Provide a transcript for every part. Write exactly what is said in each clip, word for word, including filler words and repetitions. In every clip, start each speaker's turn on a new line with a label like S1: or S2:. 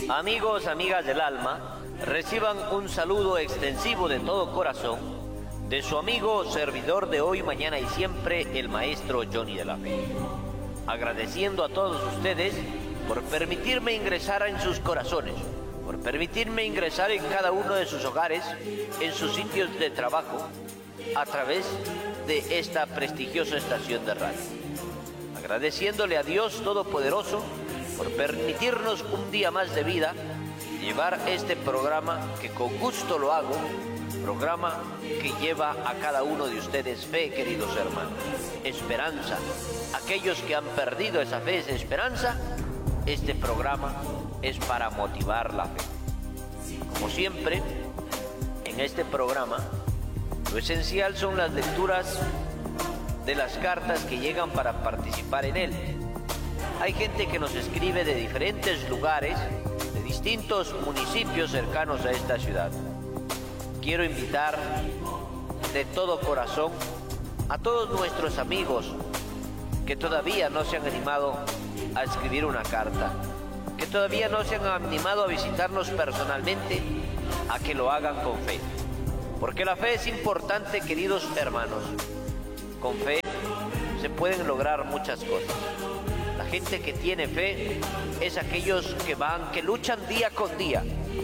S1: Amigos, amigas del alma, reciban un saludo extensivo de todo corazón de su amigo, servidor de hoy, mañana y siempre, el maestro Johnny de la Fe. Agradeciendo a todos ustedes por permitirme ingresar en sus corazones, por permitirme ingresar en cada uno de sus hogares, en sus sitios de trabajo, a través de esta prestigiosa estación de radio. Agradeciéndole a Dios Todopoderoso por permitirnos un día más de vida, llevar este programa que con gusto lo hago, programa que lleva a cada uno de ustedes fe, queridos hermanos, esperanza. Aquellos que han perdido esa fe, esa esperanza, este programa es para motivar la fe. Como siempre, en este programa, lo esencial son las lecturas de las cartas que llegan para participar en él. Hay gente que nos escribe de diferentes lugares, de distintos municipios cercanos a esta ciudad. Quiero invitar de todo corazón a todos nuestros amigos que todavía no se han animado a escribir una carta, que todavía no se han animado a visitarnos personalmente, a que lo hagan con fe. Porque la fe es importante, queridos hermanos. Con fe se pueden lograr muchas cosas. La gente que tiene fe es aquellos que van, que luchan día con día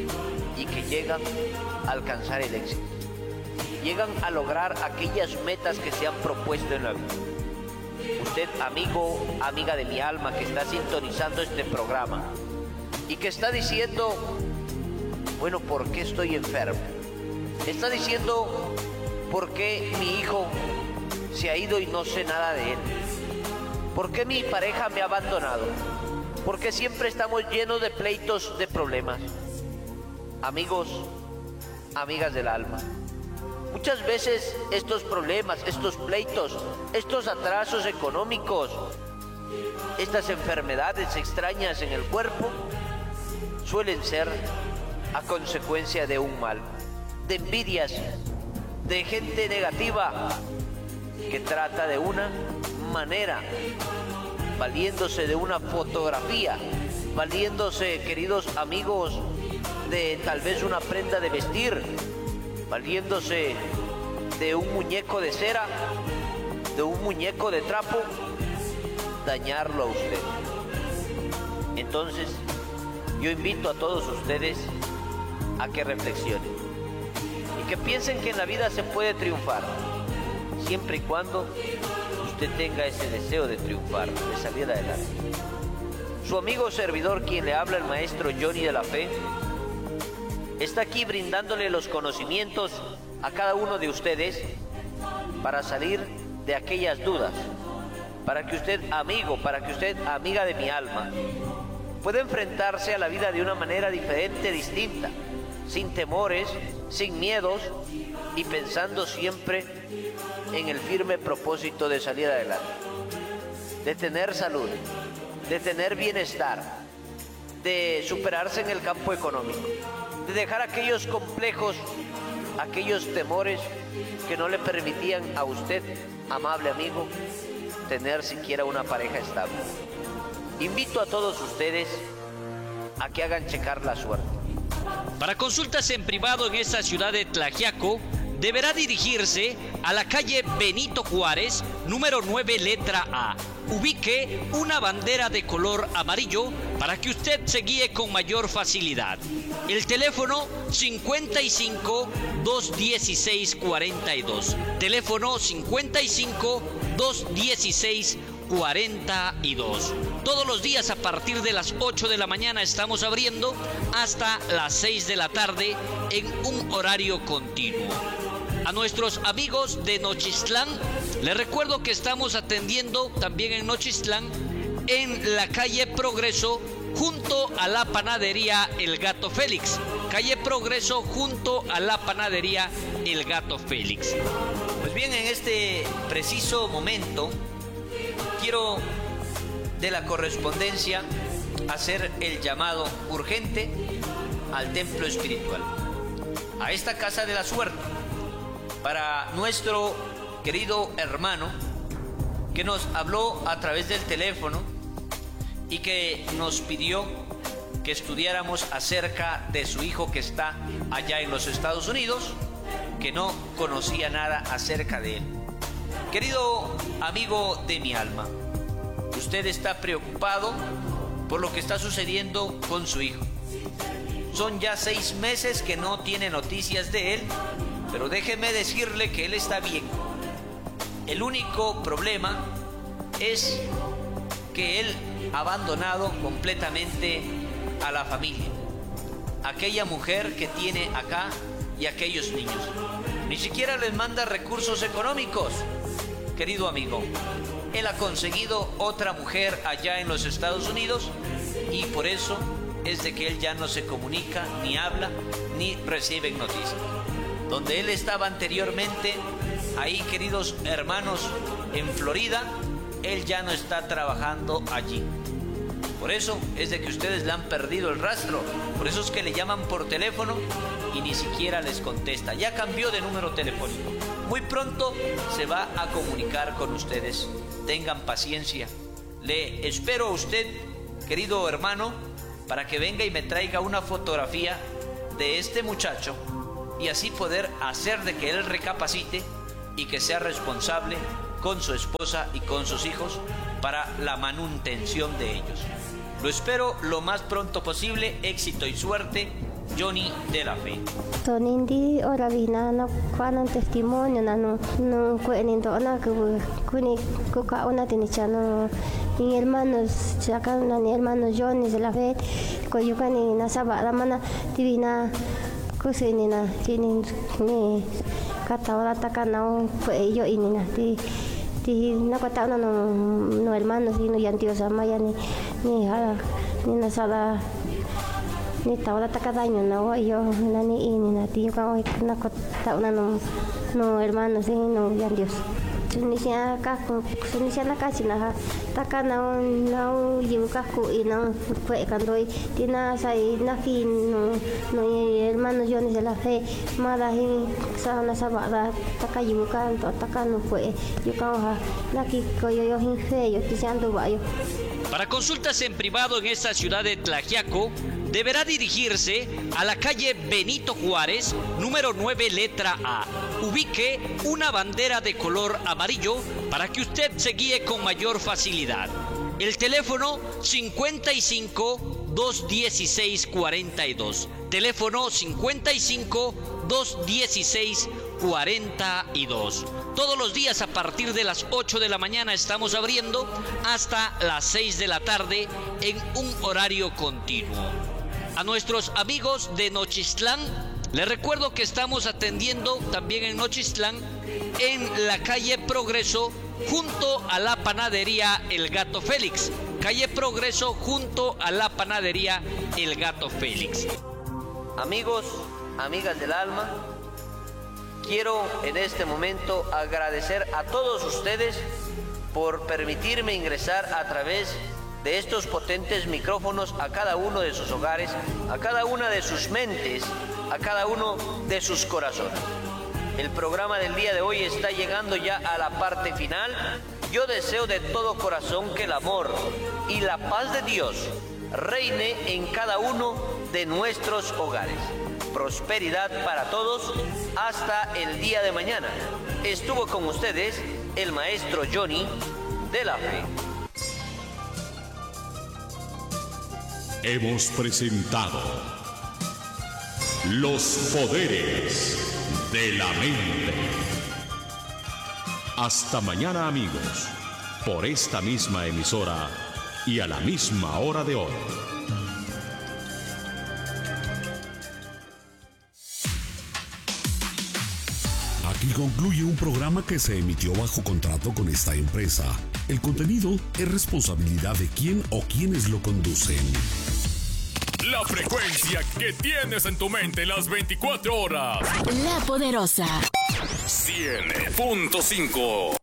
S1: y que llegan a alcanzar el éxito. Llegan a lograr aquellas metas que se han propuesto en la vida. Usted, amigo, amiga de mi alma, que está sintonizando este programa y que está diciendo, bueno, ¿por qué estoy enfermo? Está diciendo, ¿por qué mi hijo se ha ido y no sé nada de él? ¿Por qué mi pareja me ha abandonado? ¿Por qué siempre estamos llenos de pleitos, de problemas? Amigos, amigas del alma, muchas veces estos problemas, estos pleitos, estos atrasos económicos, estas enfermedades extrañas en el cuerpo, suelen ser a consecuencia de un mal, de envidias, de gente negativa que trata de una manera, valiéndose de una fotografía, valiéndose, queridos amigos, de tal vez una prenda de vestir, valiéndose de un muñeco de cera, de un muñeco de trapo, dañarlo a usted. Entonces, yo invito a todos ustedes a que reflexionen y que piensen que en la vida se puede triunfar, siempre y cuando usted tenga ese deseo de triunfar, de salir adelante. Su amigo servidor, quien le habla, el maestro Johnny de la Fe, está aquí brindándole los conocimientos a cada uno de ustedes para salir de aquellas dudas, para que usted, amigo, para que usted, amiga de mi alma, pueda enfrentarse a la vida de una manera diferente, distinta, sin temores, sin miedos y pensando siempre en el firme propósito de salir adelante, de tener salud, de tener bienestar, de superarse en el campo económico, de dejar aquellos complejos, aquellos temores que no le permitían a usted, amable amigo, tener siquiera una pareja estable. Invito a todos ustedes a que hagan checar la suerte.
S2: Para consultas en privado en esta ciudad de Tlaxiaco, deberá dirigirse a la calle Benito Juárez, número nueve, letra A. Ubique una bandera de color amarillo para que usted se guíe con mayor facilidad. El teléfono cincuenta y cinco, doscientos dieciséis, cuarenta y dos. Teléfono cincuenta y cinco, doscientos dieciséis, cuarenta y dos. Todos los días a partir de las ocho de la mañana estamos abriendo hasta las seis de la tarde en un horario continuo. A nuestros amigos de Nochistlán, les recuerdo que estamos atendiendo también en Nochistlán, en la calle Progreso, junto a la panadería El Gato Félix. Calle Progreso, junto a la panadería El Gato Félix.
S1: Pues bien, en este preciso momento, quiero de la correspondencia hacer el llamado urgente al templo espiritual, a esta casa de la suerte, para nuestro querido hermano que nos habló a través del teléfono y que nos pidió
S2: que estudiáramos acerca de su hijo que está allá en los Estados Unidos, que no conocía nada acerca de él. Querido amigo de mi alma, usted está preocupado por lo que está sucediendo con su hijo. Son ya seis meses que no tiene noticias de él, pero déjeme decirle que él está bien. El único problema es que él ha abandonado completamente a la familia, aquella mujer que tiene acá y aquellos niños. Ni siquiera les manda recursos económicos, querido amigo. Él ha conseguido otra mujer allá en los Estados Unidos y por eso es de que él ya no se comunica, ni habla, ni recibe noticias. Donde él estaba anteriormente, ahí, queridos hermanos, en Florida, él ya no está trabajando allí. Por eso es de que ustedes le han perdido el rastro. Por eso es que le llaman por teléfono y ni siquiera les contesta. Ya cambió de número telefónico. Muy pronto se va a comunicar con ustedes. Tengan paciencia. Le espero a usted, querido hermano, para que venga y me traiga una fotografía de este muchacho y así poder hacer de que él recapacite y que sea responsable con su esposa y con sus hijos para la manutención de ellos. Lo espero lo más pronto posible. Éxito y suerte, Johnny de la Fe.
S3: Tonindi ora vina no kuanan testimonio na no no kuenindo na ku kuni kuka una tinichano ni hermanos sacan na ni hermanos Johnny de la Fe koyukani na saba ramana divina kusini na tini ni kata ora takana fue yo ini na ti ti na kata no no hermanos sino yantio sama ya ni ni hala ni na sala ni tahu tak ada daño na yo nani ini na ti ka na kota una no no hermanos sino yan Dios ni sia ka ni sia na kasi na taka na na yu ka ku ina fue kandoi tina sai na ki no no hermanos yo ni de la Fe mala hi sa na sabada taka yu ka to taka no fue yo ka na ki ko yo yo hin fe yo ki ando ba yo.
S2: Para consultas en privado en esta ciudad de Tlaxiaco, deberá dirigirse a la calle Benito Juárez, número nueve, letra A. Ubique una bandera de color amarillo para que usted se guíe con mayor facilidad. El teléfono cincuenta y cinco, dos dieciséis, cuarenta y dos. Teléfono cincuenta y cinco, dos dieciséis, cuarenta y dos. Todos los días a partir de las ocho de la mañana estamos abriendo hasta las seis de la tarde en un horario continuo. A nuestros amigos de Nochistlán, les recuerdo que estamos atendiendo también en Nochistlán, en la calle Progreso, junto a la panadería El Gato Félix. Calle Progreso, junto a la panadería El Gato Félix.
S1: Amigos, amigas del alma, quiero en este momento agradecer a todos ustedes por permitirme ingresar a través de estos potentes micrófonos a cada uno de sus hogares, a cada una de sus mentes, a cada uno de sus corazones. El programa del día de hoy está llegando ya a la parte final. Yo deseo de todo corazón que el amor y la paz de Dios reine en cada uno de nuestros hogares. Prosperidad para todos hasta el día de mañana. Estuvo con ustedes el maestro Johnny de la Fe.
S4: Hemos presentado Los Poderes de la Mente. Hasta mañana, amigos, por esta misma emisora y a la misma hora de hoy.
S5: Aquí concluye un programa que se emitió bajo contrato con esta empresa. El contenido es responsabilidad de quien o quienes lo conducen.
S4: La frecuencia que tienes en tu mente las veinticuatro horas.
S6: La Poderosa.
S4: cien punto cinco.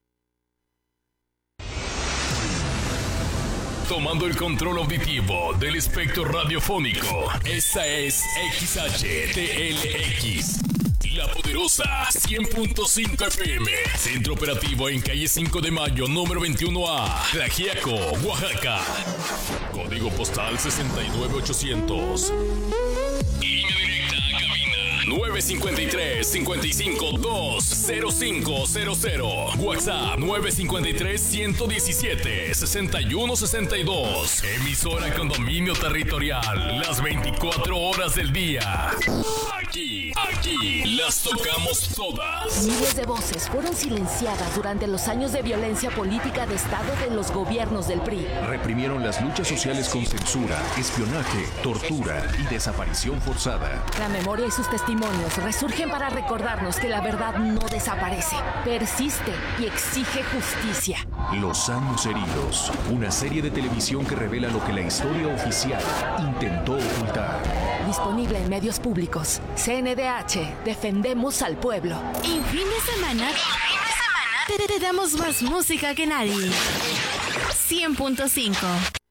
S4: Tomando el control auditivo del espectro radiofónico. Esta es X H T L X.
S6: La Poderosa cien punto cinco F M. Centro operativo en calle cinco de mayo, número veintiuno A, Tlaxiaco, Oaxaca. Código postal sesenta y nueve ochocientos. Línea directa a cabina nueve cinco tres, cinco cinco dos, cero cinco cero cero. WhatsApp nueve cinco tres, uno uno siete, seis uno seis dos. Emisora con dominio territorial las veinticuatro horas del día. Aquí, aquí las tocamos todas.
S7: Miles de voces fueron silenciadas durante los años de violencia política de Estado de los gobiernos del P R I.
S8: Reprimieron las luchas sociales con censura, espionaje, tortura y desaparición forzada.
S7: La memoria y sus testimonios resurgen para recordarnos que la verdad no desaparece, persiste y exige justicia.
S8: Los años heridos, una serie de televisión que revela lo que la historia oficial intentó ocultar.
S7: Disponible en medios públicos. C N D H, defendemos al pueblo.
S9: En fin de semana, te, te damos más música que nadie. cien punto cinco.